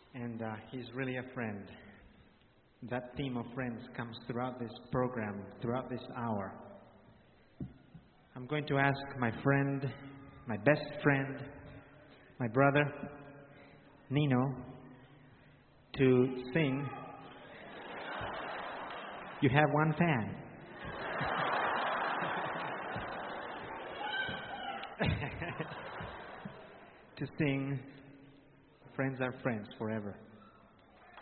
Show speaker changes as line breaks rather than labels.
And he's really a friend. That theme of friends comes throughout this program, throughout this hour. I'm going to ask my friend, my best friend, my brother, Nino, to sing You Have One Fan. To sing Friends Are Friends Forever.